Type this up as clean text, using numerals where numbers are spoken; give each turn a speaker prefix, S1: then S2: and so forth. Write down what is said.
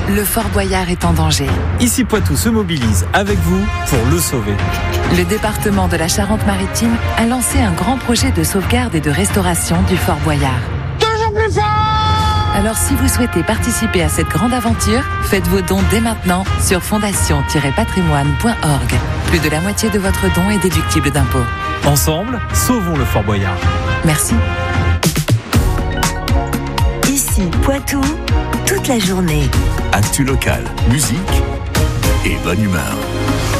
S1: le Fort Boyard est en danger.
S2: Ici Poitou se mobilise avec vous pour le sauver.
S1: Le département de la Charente-Maritime a lancé un grand projet de sauvegarde et de restauration du Fort Boyard.
S3: Toujours plus fort!
S1: Alors si vous souhaitez participer à cette grande aventure, faites vos dons dès maintenant sur fondation-patrimoine.org. Plus de la moitié de votre don est déductible d'impôts.
S2: Ensemble, sauvons le Fort Boyard.
S1: Merci.
S4: Ici Poitou, toute la journée.
S5: Actu locale, musique et bonne humeur.